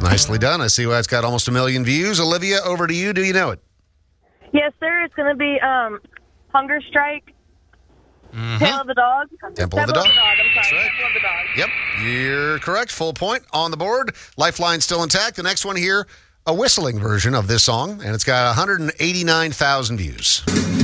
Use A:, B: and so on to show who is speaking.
A: Nicely done. I see why it's got almost 1 million views. Olivia, over to you. Do you know it?
B: Yes, sir. It's going to be Hunger Strike. Tail of the Dog.
A: Temple of the Dog.
B: I'm sorry.
A: That's right.
B: Temple of the Dog.
A: Yep, you're correct. Full point on the board. Lifeline still intact. The next one here, a whistling version of this song, and it's got 189,000 views.